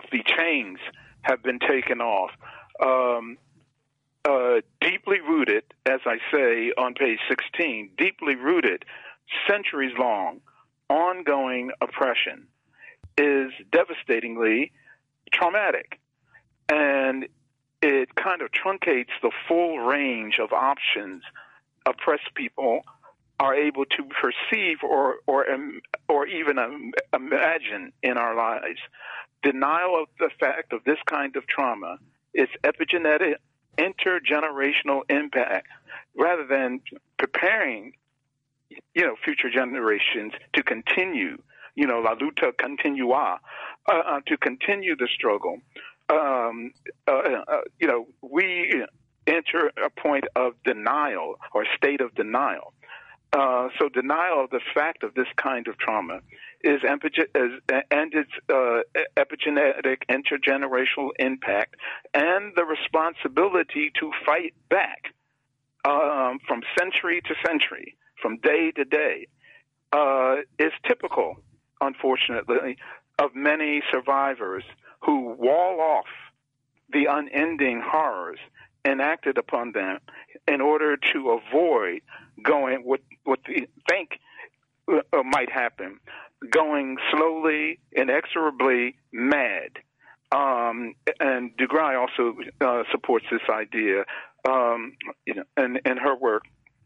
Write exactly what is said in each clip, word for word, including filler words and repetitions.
the chains have been taken off. Um, uh, deeply rooted, as I say on page sixteen, deeply rooted, centuries long, ongoing oppression is devastatingly traumatic. And it kind of truncates the full range of options oppressed people are able to perceive or or um, or even um, imagine in our lives. Denial of the fact of this kind of trauma is epigenetic, intergenerational impact, rather than preparing, you know, future generations to continue, you know, la lucha continua, uh, uh, to continue the struggle. Um, uh, uh, you know, we enter a point of denial or state of denial. Uh, so denial of the fact of this kind of trauma is, empige- is and its uh, epigenetic intergenerational impact and the responsibility to fight back um, from century to century, from day to day, uh, is typical, unfortunately, of many survivors who wall off the unending horrors enacted upon them in order to avoid going what what they think uh, might happen, going slowly, inexorably mad. Um, and DeGruy also uh, supports this idea um, you know, in, in her work.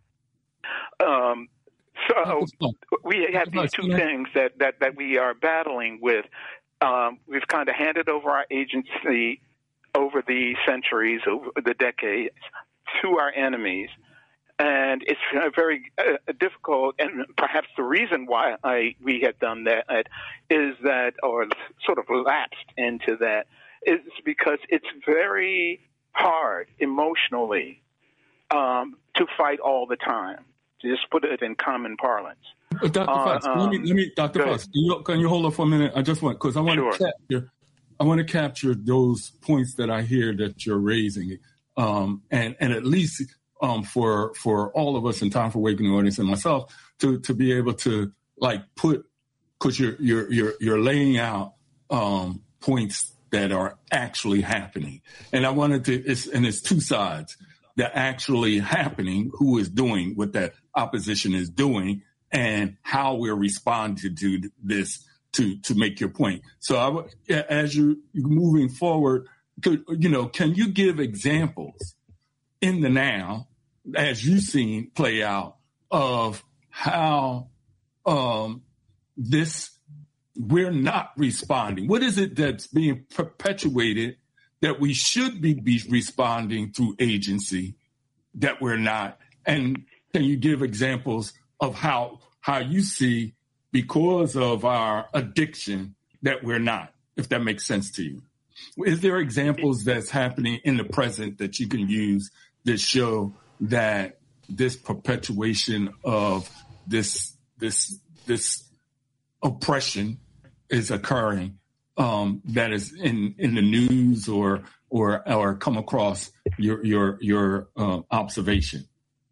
Um, so we have these two things that, that, that we are battling with. Um, we've kind of handed over our agency over the centuries, over the decades, to our enemies. And it's very uh, difficult, and perhaps the reason why I, we had done that is that, or sort of lapsed into that, is because it's very hard emotionally um, to fight all the time. To just put it in common parlance. Uh, Doctor Uh, Fox, um, let me, let me, Doctor Fox, can you, can you hold on for a minute? I just want, because I want Sure. to capture, I want to capture those points that I hear that you're raising, um, and and at least um, for for all of us in Time for Awakening audience and myself to to be able to like put, because you're you're you're you're laying out um, points that are actually happening, and I wanted to, it's, and it's two sides. They're actually happening, who is doing what that opposition is doing, and how we're responding to this to, to make your point. So I w- as you're moving forward, could, you know, can you give examples in the now, as you've seen play out, of how um, this, we're not responding? What is it that's being perpetuated that we should be, be responding through agency that we're not? And can you give examples of how how you see, because of our addiction, that we're not, if that makes sense to you? Is there examples that's happening in the present that you can use that show that this perpetuation of this this this oppression is occurring, um, that is in, in the news or or or come across your your your uh, observation?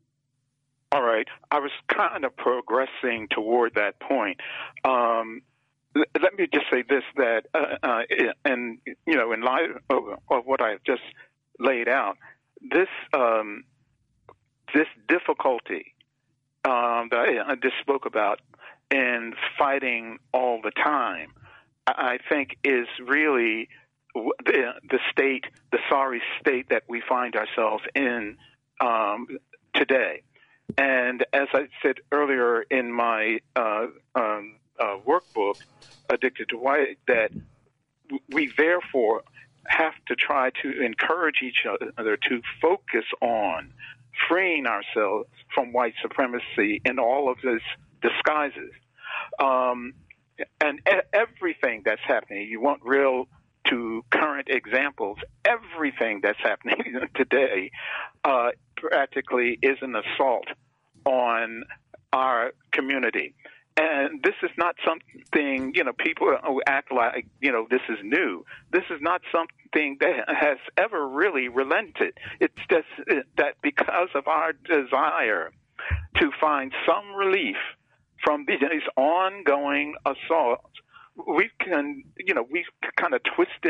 All right. I was kind of progressing toward that point. Um, l- let me just say this, that, uh, uh, and, you know, in light of, of what I've just laid out, this um, this difficulty um, that I, I just spoke about in fighting all the time, I think is really the, the state, the sorry state that we find ourselves in um, today. And as I said earlier in my uh, um, uh, workbook, Addicted to White, that we therefore have to try to encourage each other to focus on freeing ourselves from white supremacy in all of its disguises. Um, and e- everything that's happening, you want real to current examples, everything that's happening today uh, practically is an assault on our community. And this is not something, you know, people act like, you know, this is new. This is not something that has ever really relented. It's just that because of our desire to find some relief from these ongoing assaults, we can, you know, we've kind of twisted